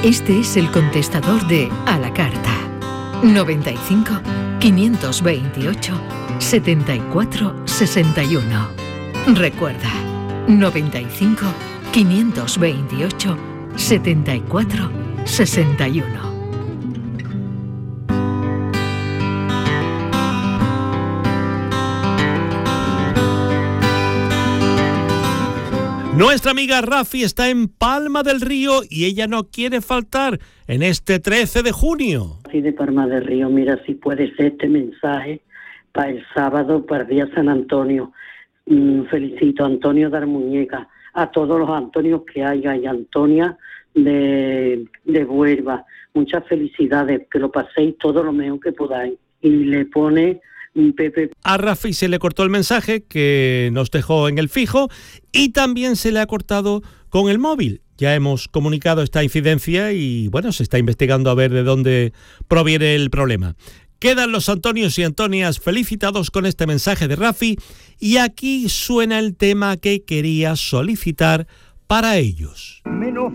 Este es el contestador de A la Carta. 95 528 74 61. Recuerda, 95 528 74 61. Nuestra amiga Rafi está en Palma del Río y ella no quiere faltar en este 13 de junio. Así de Palma del Río, mira si puede ser este mensaje para el sábado, para el día San Antonio. Felicito a Antonio de Armuñeca, a todos los Antonios que haya y Antonia de Huelva. Muchas felicidades, que lo paséis todo lo mejor que podáis. Y le pone Pepe. A Rafi se le cortó el mensaje que nos dejó en el fijo y también se le ha cortado con el móvil. Ya hemos comunicado esta incidencia y bueno, se está investigando a ver de dónde proviene el problema. Quedan los Antonios y Antonias felicitados con este mensaje de Rafi y aquí suena el tema que quería solicitar para ellos. Menos